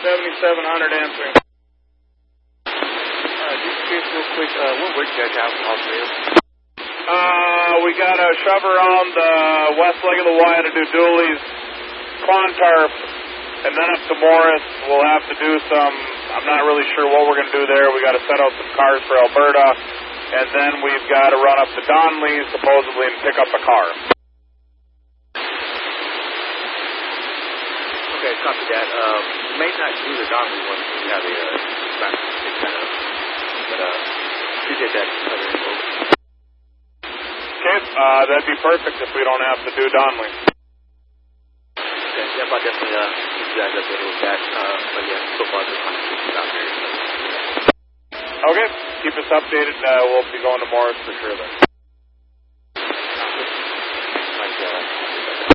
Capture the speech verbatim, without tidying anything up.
seventy-seven hundred answering. Uh, just curious real quick, uh, what work you guys have all three of them? Uh, we got a shove around the west leg of the Y to do Dooley's Clontarf, and then up to Morris. We'll have to do some, I'm not really sure what we're going to do there. We got to set out some cars for Alberta, and then we've got to run up to Donley, supposedly, and pick up a car. Okay, copy that. Um, we may not do the Donley one because we have a uh, back kind of, but uh, appreciate that other info. Okay, uh, that'd be perfect if we don't have to do Donley. Okay, yep, I'll definitely uh, keep you guys updated with that. Uh, but yeah, so far the conversation's out there. Okay, keep us updated. Uh, we'll be going to Morris for sure then.